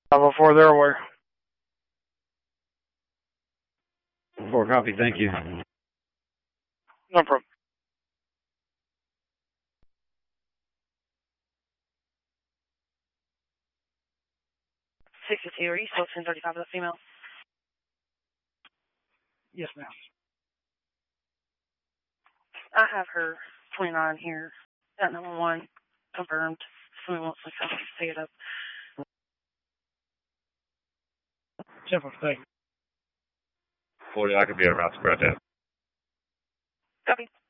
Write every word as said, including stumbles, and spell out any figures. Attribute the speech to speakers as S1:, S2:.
S1: Uh, before they're aware.
S2: Four copy, thank you.
S1: No problem.
S3: sixty-two, are you still ten thirty-five with the female?
S1: Yes, ma'am.
S3: I have her twenty-nine here. That number one confirmed. Someone wants to come pick it up.
S1: ten four, thank you.
S2: forty, I could be around spread that.
S3: Copy.